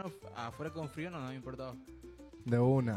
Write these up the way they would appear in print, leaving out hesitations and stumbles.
invierno afuera con frío no me importaba. De una.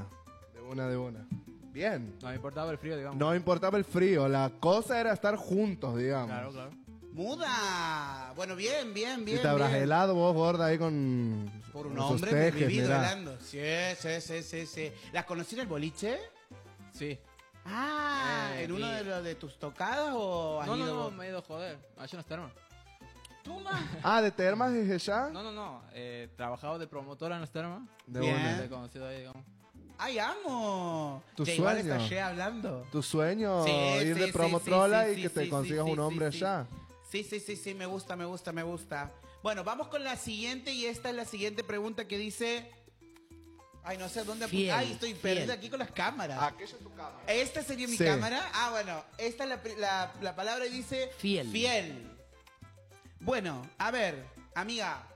Bien. No me importaba el frío, digamos. No importaba el frío, la cosa era estar juntos, digamos. Claro, claro. Muda. Bueno, bien. Si te habrás helado vos, gorda, ahí con... Por un con esos hombre tejes, vivido mirá. helando. Sí. ¿Las conocí en el boliche? Sí. ¿En uno de tus tocadas o has ido No, vos? me he ido a joder. Allá en las termas. Toma. ¿de termas es ella? No. Trabajaba de promotora en las termas. De Bien. una. Te he conocido ahí, digamos. ¡Ay, amo! Tu Ya igual sueño. está Ye hablando. Tu sueño, Sí, ir sí, de sí, promotrola sí, y sí, que te sí, consigas sí, un sí, hombre sí. allá. Sí, me gusta. Bueno, vamos con la siguiente y esta es la siguiente pregunta que dice... Ay, no sé dónde... Fiel, Ay, estoy fiel. perdida aquí con las cámaras. Aquella es tu cámara. ¿Esta sería mi Sí. cámara? Ah, bueno, esta es la palabra y dice... Fiel. Fiel. Bueno, a ver, amiga,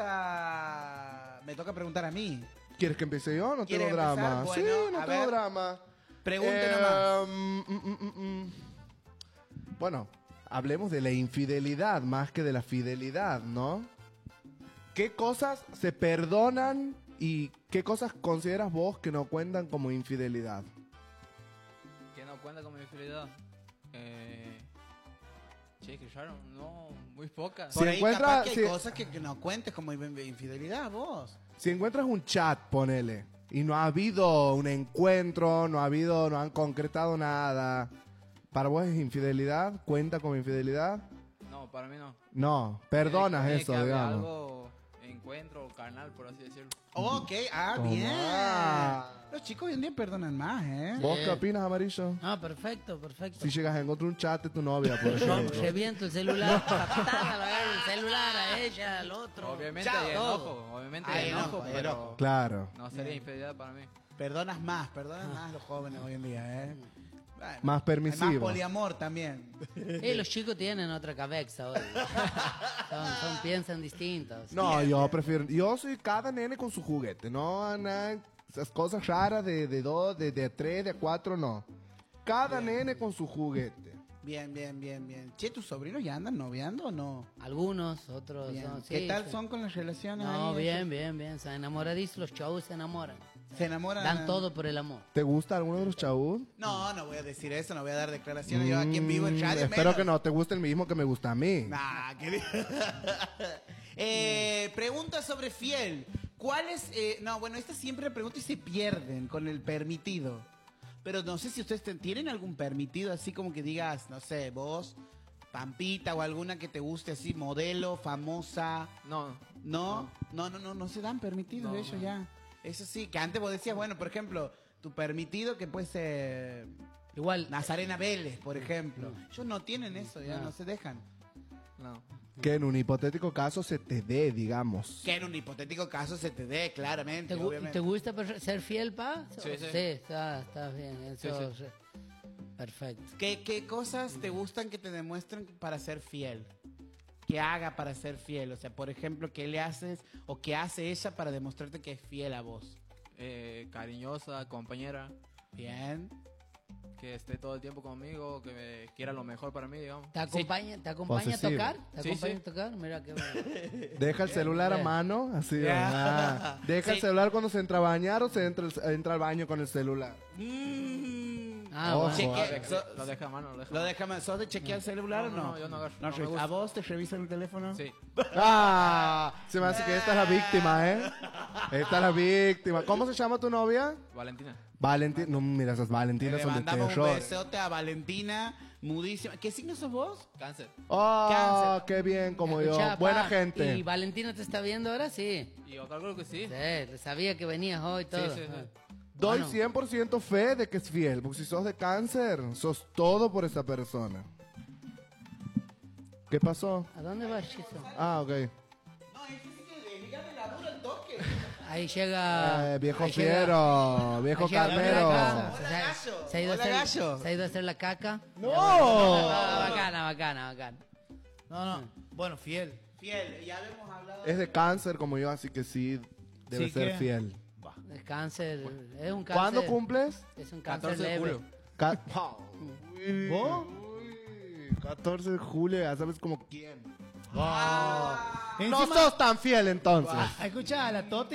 me toca preguntar a mí. ¿Quieres que empiece yo? No ¿Quieres tengo empezar? drama. Bueno, sí, no a tengo ver. drama. Pregunte nomás. Bueno, hablemos de la infidelidad más que de la fidelidad, ¿no? ¿Qué cosas se perdonan y qué cosas consideras vos que no cuentan como infidelidad? Que no cuenta con mi infidelidad. Che, que raro. No, muy pocas. Sí. Por ahí encuentra- capaz que hay si- cosas que no cuentes como infidelidad, vos. Si encuentras un chat, ponele, y no ha habido un encuentro, no han concretado nada, ¿para vos es infidelidad? ¿Cuenta como infidelidad? No, para mí no. No, perdonas Tiene eso, que haber digamos. algo, encuentro carnal, por así decirlo. Ok, Toma. bien. Los chicos hoy en día perdonan más, ¿eh? ¿Vos qué opinas, Amarillo? Ah, perfecto. Si llegas a encontrar un chat de tu novia, por Yo ejemplo. reviento el celular, patada, le agarro el celular a ella, al otro. Obviamente Chao. hay Todo. enojo, obviamente Hay hay enojo, enojo, hay pero enojo. Claro. no sería infidelidad para mí. Perdonan más los jóvenes hoy en día, ¿eh? Bueno, Más permisivo. hay más poliamor también. Los chicos tienen otra cabeza hoy. Piensan distintos. No, yo prefiero. Yo soy cada nene con su juguete. No, esas cosas raras de dos, de tres, de cuatro, no. Cada nene con su juguete. Bien. Che, ¿tus sobrinos ya andan noviando o no? Algunos, otros Bien. son. ¿Qué sí, tal sí. son con las relaciones? No, ahí? bien. Se enamoradizos, los chavos se enamoran. ¿Se enamoran? Dan todo por el amor. ¿Te gusta alguno de los chavos? No voy a decir eso, no voy a dar declaraciones. Yo aquí en vivo en radio. Espero menos. que no te guste el mismo que me gusta a mí. Nah, pregunta sobre fiel. ¿Cuál es? Esta siempre la pregunta y se pierden con el permitido. Pero no sé si ustedes tienen algún permitido así como que digas, no sé, vos, Pampita o alguna que te guste así, modelo, famosa. No. No se dan permitidos No, ellos no. ya. Eso sí, que antes vos decías, bueno, por ejemplo, tu permitido que puede ser Igual, Nazarena Vélez, por ejemplo. Ellos no tienen eso, ya no se dejan. No. Que en un hipotético caso se te dé, digamos. Que en un hipotético caso se te dé, claramente, ¿te obviamente. gusta ser fiel, pa? Sí. está bien. Eso, Sí. Perfecto. ¿Qué cosas te gustan que te demuestren para ser fiel? Que haga para ser fiel. O sea, por ejemplo, ¿qué le haces o qué hace ella para demostrarte que es fiel a vos? Cariñosa, compañera, Bien. que esté todo el tiempo conmigo, que me quiera lo mejor para mí, digamos. ¿Te acompaña a Posesivo. tocar? ¿Te Sí, acompaña sí. a tocar? Mira qué bueno. Deja el celular a Bien. mano, así. Ya. Deja el Sí. celular cuando se entra a bañar o se entra al baño con el celular. Ah, Ojo. bueno. Lo deja a mano, lo deja. ¿Lo déjame? ¿Sos de chequear el celular o no? No, yo no agarro, no me gusta. ¿A vos te revisan el teléfono? Sí. Se me hace que esta es la víctima, ¿eh? Esta es la víctima. ¿Cómo se llama tu novia? Valentina. Valentina. No, mira, esas Valentinas Le son de mandamos un terror. besote a Valentina, mudísima. ¿Qué signo sos vos? Cáncer. Oh, Cáncer. qué bien, como yo. Escuchá, Buena pa, gente. ¿Y Valentina te está viendo ahora? Sí. Y yo calculo que sí. Sí, sabía que venías hoy y todo. sí. Doy Bueno. 100% fe de que es fiel, porque si sos de cáncer, sos todo por esa persona. ¿Qué pasó? ¿A dónde vas, Chizo? Ah, ok. No, es que dígame la dura el toque. Ahí llega... Viejo ahí llega- fiero, viejo ahí llega carnero. la casa. Hola, gallo. Se ha ido a Hola, hacer- gallo. se ha ido a hacer la caca. ¡No! Bacana. No. Bueno, fiel. Fiel, ya habíamos hablado. Es de cáncer como yo, así que sí, debe Sí ser que- fiel. El cáncer, es un cáncer. ¿Cuándo cumples? Es un cáncer 14 de leve. julio. Uy, ¿Vos? uy, 14 de julio, ya sabes como quién. Ah. No sos tan fiel entonces. Escucha, la Toti